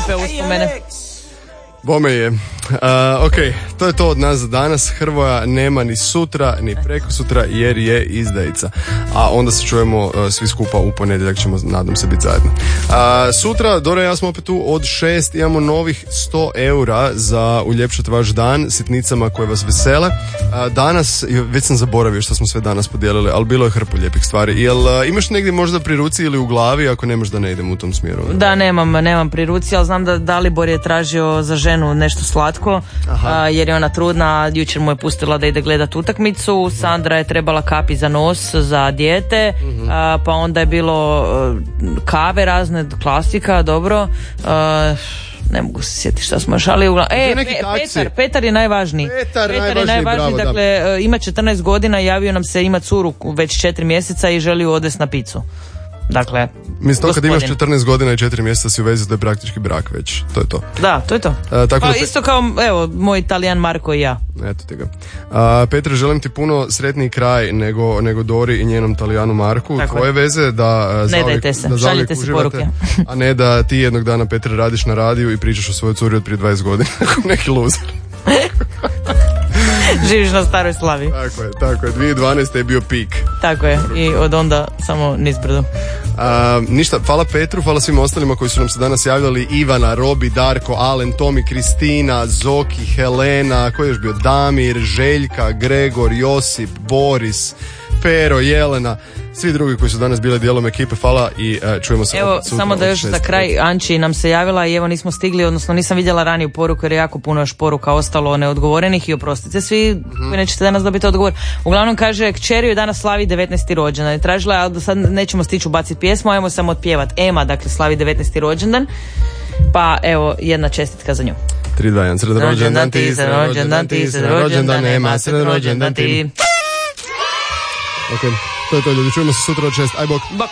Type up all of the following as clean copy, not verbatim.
lijepe uspomene. Bome je. Ok, to je to od nas za danas. Hrvoja nema ni sutra, ni preko sutra, jer je izdajica. A onda se čujemo svi skupa u ponedjeljak, ćemo, nadam se, biti zajedno. Sutra, Dora i ja smo opet tu od 6, imamo novih 100 eura za uljepšati vaš dan sitnicama koje vas vesele. Danas, već sam zaboravio što smo sve danas podijelili, ali bilo je hrpu lijepih stvari. Jel imaš negdje možda pri ruci ili u glavi, ako nemaš da ne idem u tom smjeru? Da, nemam pri ruci, ali znam da Dalibor je tražio za ženu nešto slatko, jer je ona trudna, jučer mu je pustila da ide gledat utakmicu, Sandra je trebala kapi za nos za dijete, pa onda je bilo kave razne, klasika, dobro, ne mogu se sjetiti šta smo još, ali Petar je najvažniji. Petar je najvažniji, dakle, ima 14 godina, javio nam se, ima curu već 4 mjeseca i želi ju odvesti na picu. Dakle, mislim, kad imaš 14 godina i 4 mjeseca si u vezi, to je praktički brak već, to je to. Da, to je to. Tako pa isto kao, evo, moj Talijan Marko i ja. Eto ti ga. Petre, želim ti puno sretniji kraj nego Dori i njenom Talijanu Marku. Tako tvoje veze da ne dajte se, šaljite se poruke. A ne da ti jednog dana, Petre, radiš na radiju i pričaš o svojoj curi od prije 20 godina kao neki loser. Živiš na staroj slavi. Tako je, 2012. je bio pik. Tako je, i od onda samo nizbrdo. Ništa, hvala Petru, hvala svim ostalima koji su nam se danas javljali: Ivana, Robi, Darko, Alen, Tomi, Kristina, Zoki, Helena, koji je još bio, Damir, Željka, Gregor, Josip, Boris, Pero, Jelena, svi drugi koji su danas bili dijelom ekipe. Hvala i čujemo se opet sutra. Samo da još za kraj, Anči nam se javila i evo nismo stigli, odnosno nisam vidjela raniju poruku jer je jako puno još poruka ostalo neodgovorenih i oprostite svi koji nećete danas dobiti odgovor. Uglavnom kaže, kćeri joj danas slavi 19. rođendan i tražila je, ali do sad nećemo stići ubaciti pjesmu, ajmo samo otpjevat. Ema, dakle, slavi 19. rođendan, pa evo jedna čestitka za nju. 3, 2, 1, sredan rođendan ti, sredan rođendan ti, sredan rođendan Ema, sredan rođendan ti. Ok, to je to, ljudi, čujemo se sutra od 6, aj bok. Bok.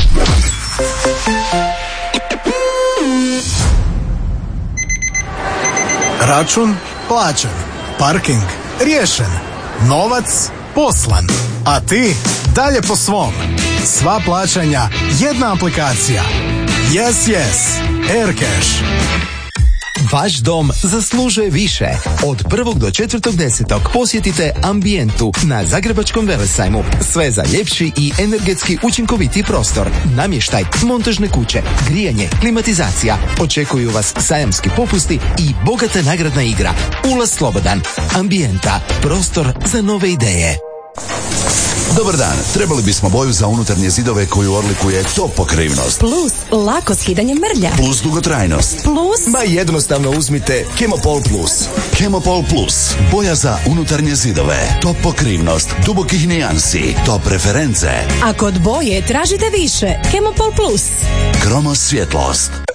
Račun plaćen, parking riješen, novac poslan, a ti dalje po svom. Sva plaćanja, jedna aplikacija. Yes, Aircash. Vaš dom zaslužuje više. Od 1. do 4.10. posjetite Ambientu na Zagrebačkom Velesajmu. Sve za ljepši i energetski učinkoviti prostor. Namještaj, montažne kuće, grijanje, klimatizacija. Očekuju vas sajamski popusti i bogata nagradna igra. Ulaz slobodan. Ambijenta. Prostor za nove ideje. Dobar dan, trebali bismo boju za unutarnje zidove koju odlikuje top pokrivnost. Plus lako skidanje mrlja. Plus dugotrajnost. Plus... Ma jednostavno uzmite Chemopol Plus. Chemopol Plus, boja za unutarnje zidove. Top pokrivnost, dubokih nijansi, top reference. A kod boje tražite više. Chemopol Plus. Kromo svjetlost.